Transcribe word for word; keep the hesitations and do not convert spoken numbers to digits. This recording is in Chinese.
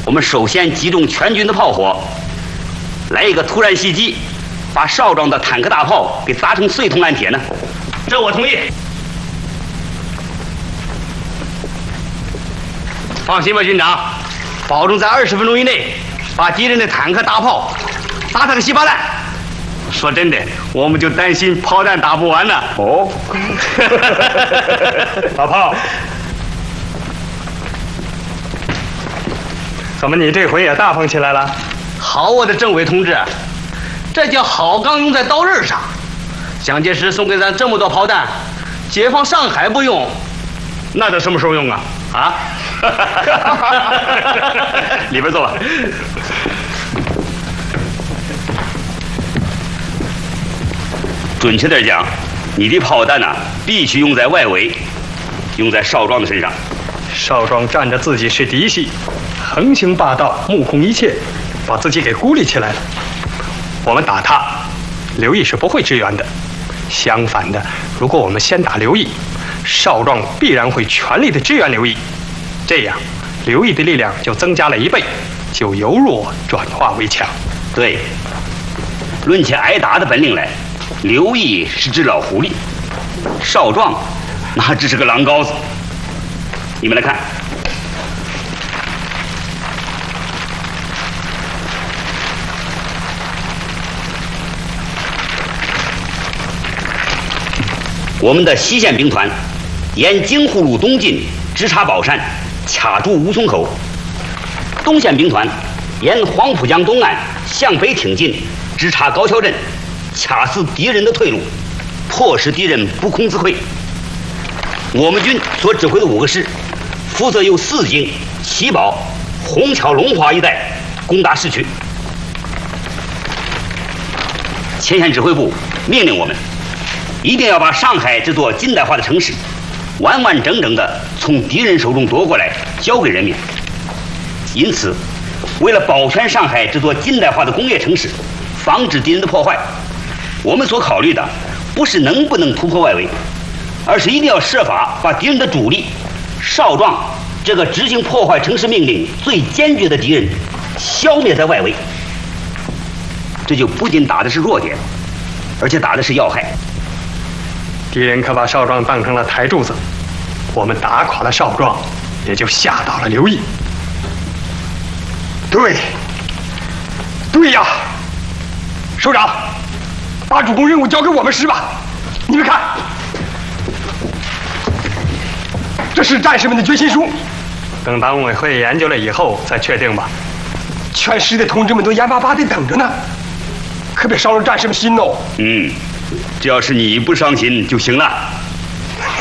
我们首先集中全军的炮火，来一个突然袭击，把少壮的坦克大炮给砸成碎铜烂铁呢？这我同意。放心吧，军长，保证在二十分钟以内把敌人的坦克大炮打他个稀巴烂。说真的，我们就担心炮弹打不完呢。哦， 老炮，怎么你这回也大方起来了？ 好，我的政委同志，这叫好钢用在刀刃上。蒋介石送给咱这么多炮弹，解放上海不用，那得什么时候用啊？啊？里边坐吧。准确点讲，你的炮弹呢、啊，必须用在外围，用在少壮的身上。 少壮仗着自己是嫡系，横行霸道，目空一切，把自己给孤立起来了。我们打他，刘毅是不会支援的。相反的，如果我们先打刘毅，少壮必然会全力的支援刘毅，这样刘毅的力量就增加了一倍，就由弱转化为强。 对，论起挨打的本领来，刘毅是只老狐狸，少壮那只是个狼羔子。你们来看，我们的西线兵团沿京沪路东进，直插宝山，卡住吴淞口；东线兵团沿黄浦江东岸向北挺进，直插高桥镇，卡死敌人的退路，迫使敌人不攻自溃。我们军所指挥的五个师，负责由四京、七宝、虹桥、龙华一带攻打市区。前线指挥部命令我们，一定要把上海这座近代化的城市，完完整整的从敌人手中夺过来，交给人民。因此，为了保全上海这座近代化的工业城市，防止敌人的破坏，我们所考虑的不是能不能突破外围，而是一定要设法把敌人的主力少壮这个执行破坏城市命令最坚决的敌人消灭在外围。这就不仅打的是弱点，而且打的是要害。 敌人可把少壮当成了台柱子，我们打垮了少壮，也就吓倒了刘毅。对，对呀，首长，把主攻任务交给我们师吧。你们看，这是战士们的决心书。等党委会研究了以后再确定吧。全师的同志们都眼巴巴地等着呢，可别伤了战士们心哦。 嗯，只要是你不伤心就行了。